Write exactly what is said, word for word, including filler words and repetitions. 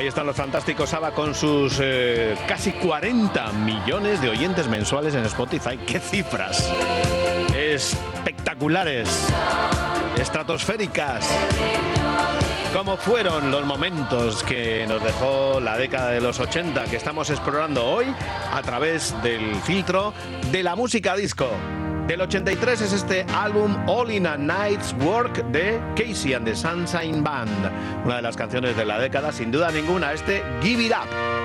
Ahí están los fantásticos ABBA con sus eh, casi cuarenta millones de oyentes mensuales en Spotify. ¡Qué cifras! Espectaculares, estratosféricas. ¿Cómo fueron los momentos que nos dejó la década de los ochenta que estamos explorando hoy a través del filtro de la música disco? Del ochenta y tres es este álbum All in a Night's Work de Casey and the Sunshine Band, una de las canciones de la década, sin duda ninguna, este Give It Up.